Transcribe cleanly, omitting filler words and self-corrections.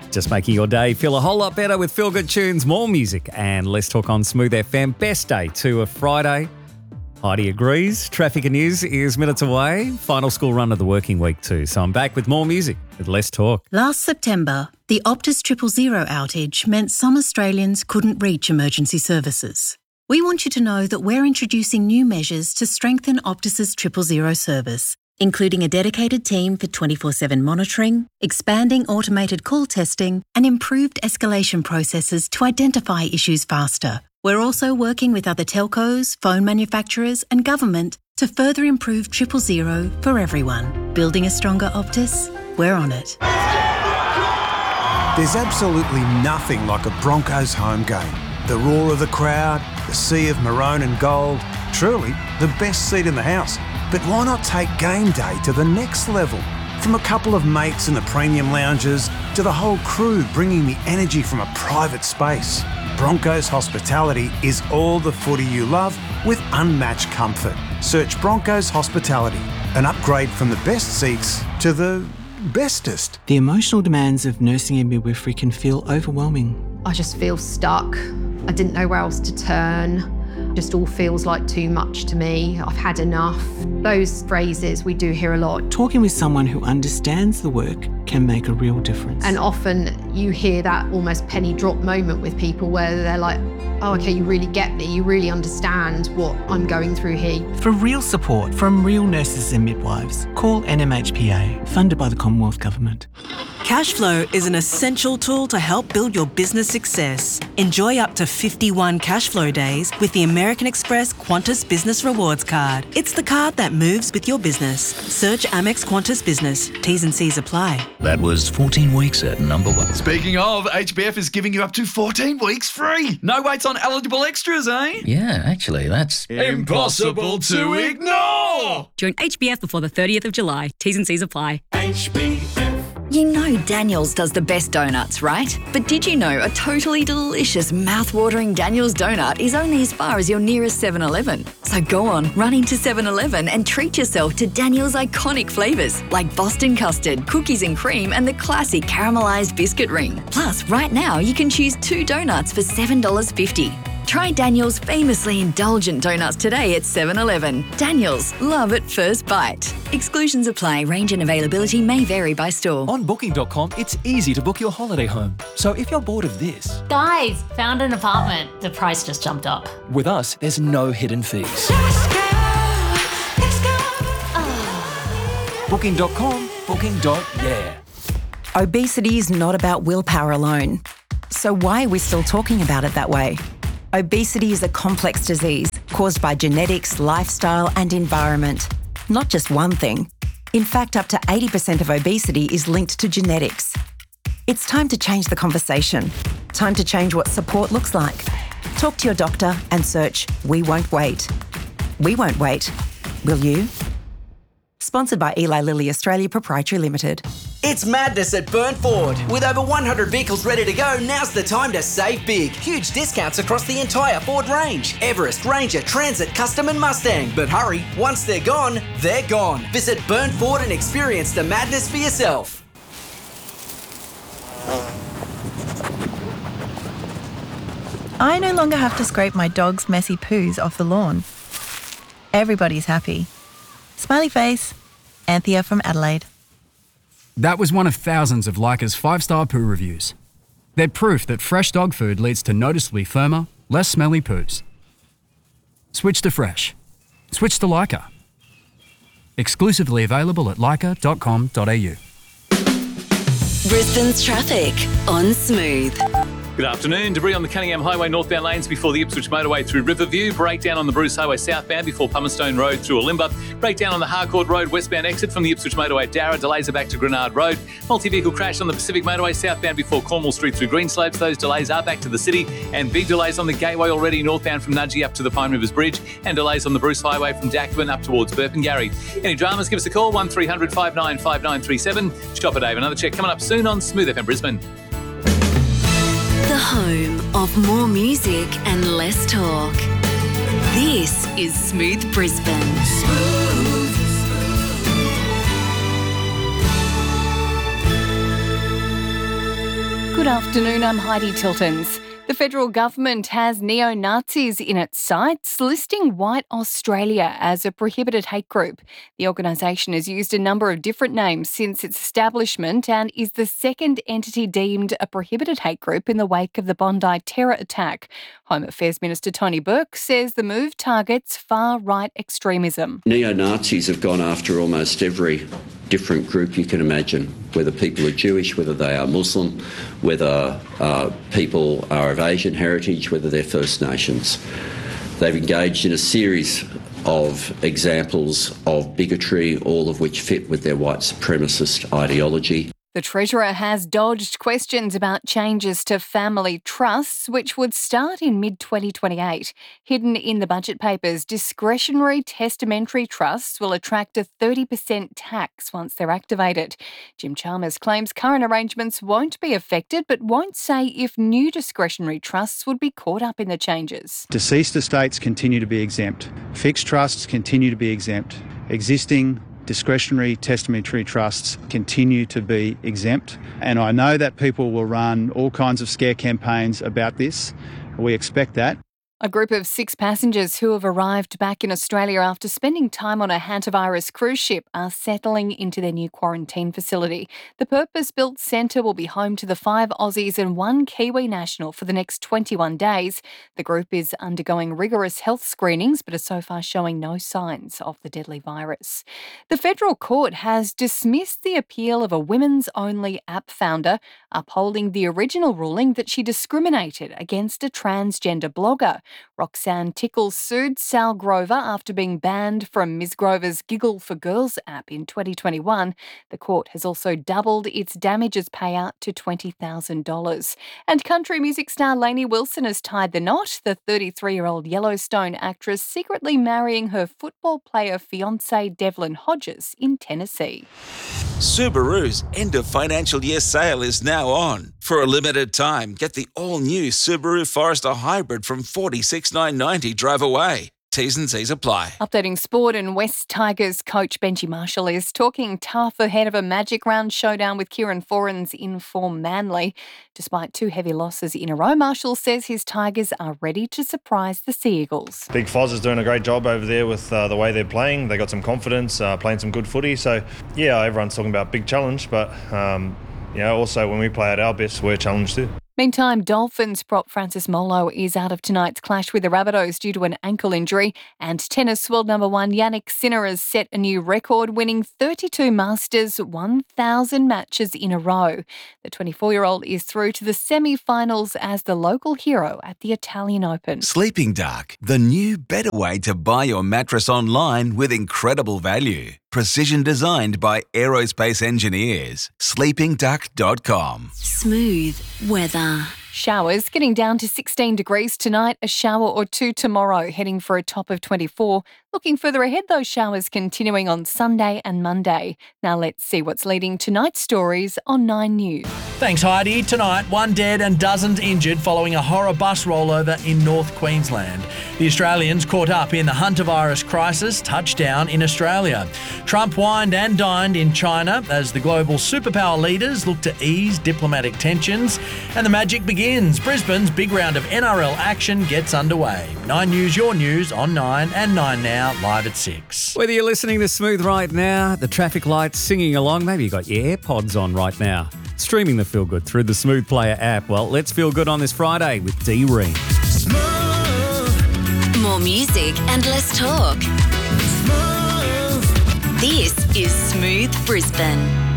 Just making your day feel a whole lot better with feel-good tunes, more music, and Let's Talk on Smooth FM. Best day to a Friday. Heidi agrees. Traffic and news is minutes away. Final school run of the working week too. So I'm back with more music with Let's Talk. Last September, the Optus 000 outage meant some Australians couldn't reach emergency services. We want you to know that we're introducing new measures to strengthen Optus's 000 service, including a dedicated team for 24/7 monitoring, expanding automated call testing, and improved escalation processes to identify issues faster. We're also working with other telcos, phone manufacturers, and government to further improve 000 for everyone. Building a stronger Optus? We're on it. There's absolutely nothing like a Broncos home game. The roar of the crowd, the sea of maroon and gold, truly the best seat in the house. But why not take game day to the next level? From a couple of mates in the premium lounges to the whole crew bringing the energy from a private space. Broncos Hospitality is all the footy you love with unmatched comfort. Search Broncos Hospitality, an upgrade from the best seats to the bestest. The emotional demands of nursing and midwifery can feel overwhelming. I just feel stuck. I didn't know where else to turn. Just all feels like too much to me. I've had enough. Those phrases we do hear a lot. Talking with someone who understands the work can make a real difference. And often you hear that almost penny drop moment with people where they're like, oh, okay, you really get me. You really understand what I'm going through here. For real support from real nurses and midwives, call NMHPA, funded by the Commonwealth Government. Cashflow is an essential tool to help build your business success. Enjoy up to 51 Cashflow days with the American Express Qantas Business Rewards Card. It's the card that moves with your business. Search Amex Qantas Business. T's and C's apply. That was 14 weeks at number one. Speaking of, HBF is giving you up to 14 weeks free. No waits on eligible extras, eh? Yeah, actually, that's impossible to ignore. Join HBF before the 30th of July. T's and C's apply. HBF. You know Daniel's does the best donuts, right? But did you know a totally delicious, mouth-watering Daniel's donut is only as far as your nearest 7-Eleven? So go on, run into 7-Eleven and treat yourself to Daniel's iconic flavours like Boston custard, cookies and cream, and the classic caramelised biscuit ring. Plus, right now you can choose 2 donuts for $7.50. Try Daniel's famously indulgent donuts today at 7-Eleven. Daniel's, love at first bite. Exclusions apply. Range and availability may vary by store. On Booking.com, it's easy to book your holiday home. So if you're bored of this... Guys, found an apartment. The price just jumped up. With us, there's no hidden fees. Let's go. Booking.com, booking.yeah. Obesity is not about willpower alone. So why are we still talking about it that way? Obesity is a complex disease caused by genetics, lifestyle, and environment. Not just one thing. In fact, up to 80% of obesity is linked to genetics. It's time to change the conversation. Time to change what support looks like. Talk to your doctor and search We Won't Wait. We won't wait. Will you? Sponsored by Eli Lilly Australia Proprietary Limited. It's madness at Burnt Ford. With over 100 vehicles ready to go, now's the time to save big. Huge discounts across the entire Ford range. Everest, Ranger, Transit, Custom and Mustang. But hurry, once they're gone, they're gone. Visit Burnt Ford and experience the madness for yourself. I no longer have to scrape my dog's messy poos off the lawn. Everybody's happy. Smiley face. Anthea from Adelaide. That was one of thousands of Leica's 5-star poo reviews. They're proof that fresh dog food leads to noticeably firmer, less smelly poos. Switch to fresh. Switch to Leica. Exclusively available at leica.com.au. Brisbane's traffic on Smooth. Good afternoon. Debris on the Cunningham Highway northbound lanes before the Ipswich motorway through Riverview. Breakdown on the Bruce Highway southbound before Pumerstone Road through Olimba. Breakdown on the Harcourt Road westbound exit from the Ipswich motorway at Darra. Delays are back to Grenard Road. Multi-vehicle crash on the Pacific motorway southbound before Cornwall Street through Greenslopes. Those delays are back to the city. And big delays on the Gateway already northbound from Nudgee up to the Pine Rivers Bridge. And delays on the Bruce Highway from Dacqueban up towards Burpengary. Any dramas, give us a call, 1300 59 5937. Shopper Dave, another check coming up soon on Smooth FM Brisbane. The home of more music and less talk. This is Smooth Brisbane. Smooth. Good afternoon, I'm Heidi Tiltons. The federal government has neo-Nazis in its sights, listing White Australia as a prohibited hate group. The organisation has used a number of different names since its establishment and is the second entity deemed a prohibited hate group in the wake of the Bondi terror attack. Home Affairs Minister Tony Burke says the move targets far-right extremism. Neo-Nazis have gone after almost every different group you can imagine, whether people are Jewish, whether they are Muslim, whether people are of Asian heritage, whether they're First Nations. They've engaged in a series of examples of bigotry, all of which fit with their white supremacist ideology. The Treasurer has dodged questions about changes to family trusts, which would start in mid-2028. Hidden in the budget papers, discretionary testamentary trusts will attract a 30% tax once they're activated. Jim Chalmers claims current arrangements won't be affected, but won't say if new discretionary trusts would be caught up in the changes. Deceased estates continue to be exempt. Fixed trusts continue to be exempt. Existing discretionary testamentary trusts continue to be exempt. And I know that people will run all kinds of scare campaigns about this. We expect that. A group of 6 passengers who have arrived back in Australia after spending time on a hantavirus cruise ship are settling into their new quarantine facility. The purpose-built centre will be home to the 5 Aussies and 1 Kiwi national for the next 21 days. The group is undergoing rigorous health screenings but are so far showing no signs of the deadly virus. The federal court has dismissed the appeal of a women's-only app founder, upholding the original ruling that she discriminated against a transgender blogger. Roxanne Tickle sued Sal Grover after being banned from Ms. Grover's Giggle for Girls app in 2021. The court has also doubled its damages payout to $20,000. And country music star Lainey Wilson has tied the knot, the 33-year-old Yellowstone actress secretly marrying her football player fiancé Devlin Hodges in Tennessee. Subaru's end of financial year sale is now on. For a limited time, get the all-new Subaru Forester Hybrid from $46,990 drive away. T's and C's apply. Updating sport, and West Tigers coach Benji Marshall is talking tough ahead of a Magic Round showdown with Kieran Foran's in-form Manly. Despite 2 heavy losses in a row, Marshall says his Tigers are ready to surprise the Sea Eagles. Big Foz is doing a great job over there with the way they're playing. They got some confidence, playing some good footy. So, yeah, everyone's talking about big challenge, but also when we play at our best, we're challenged too. Meantime, Dolphins prop Francis Molo is out of tonight's clash with the Rabbitohs due to an ankle injury, and tennis world number 1 Jannik Sinner has set a new record, winning 32 Masters 1,000 matches in a row. The 24-year-old is through to the semi-finals as the local hero at the Italian Open. Sleeping Dark, the new better way to buy your mattress online with incredible value. Precision designed by aerospace engineers. sleepingduck.com. Smooth weather. Showers getting down to 16 degrees tonight, a shower or 2 tomorrow, heading for a top of 24. Looking further ahead, those showers continuing on Sunday and Monday. Now let's see what's leading tonight's stories on 9 News. Thanks, Heidi. Tonight, 1 dead and dozens injured following a horror bus rollover in North Queensland. The Australians caught up in the hantavirus crisis, touchdown in Australia. Trump wined and dined in China as the global superpower leaders look to ease diplomatic tensions. And the magic begins. Brisbane's big round of NRL action gets underway. 9 News, your news on 9 and 9 Now, live at 6. Whether you're listening to Smooth right now, the traffic lights, singing along, maybe you got your AirPods on right now, streaming the Feel Good through the Smooth Player app. Well, let's feel good on this Friday with D Ream. More music and less talk. This is Smooth Brisbane.